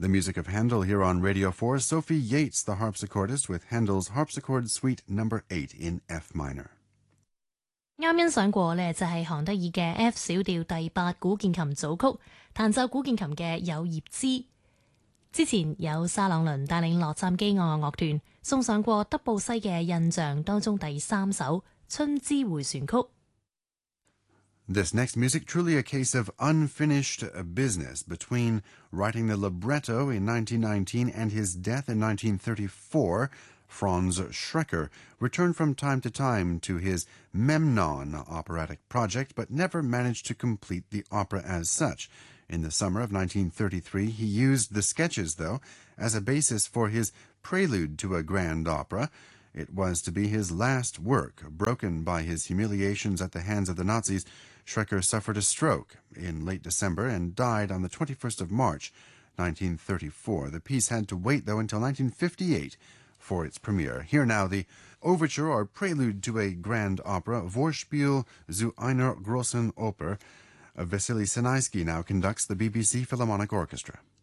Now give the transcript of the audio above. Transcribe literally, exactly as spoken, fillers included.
The music of Handel here on Radio four. Sophie Yates, the harpsichordist, with Handel's Harpsichord Suite number eight in F minor. 啱欣賞過呢，就係韓德爾嘅 F 小調第八古鍵琴組曲，彈奏古鍵琴嘅有葉芝。之前有沙朗倫帶領洛杉磯愛樂樂團送上過德布西嘅印象當中第三首《春之迴旋曲》。 This next music, truly a case of unfinished business between writing the libretto in nineteen nineteen and his death in nineteen thirty-four. Franz Schrecker returned from time to time to his Memnon operatic project, but never managed to complete the opera as such. In the summer of nineteen thirty-three, he used the sketches, though, as a basis for his Prelude to a Grand Opera. It was to be his last work. Broken by his humiliations at the hands of the Nazis, Schrecker suffered a stroke in late December and died on the twenty-first of March, nineteen thirty-four. The piece had to wait, though, until nineteen fifty-eight for its premiere. Here now, the overture or prelude to a grand opera, Vorspiel zu einer großen Oper. Vasily Sinaisky now conducts the B B C Philharmonic Orchestra.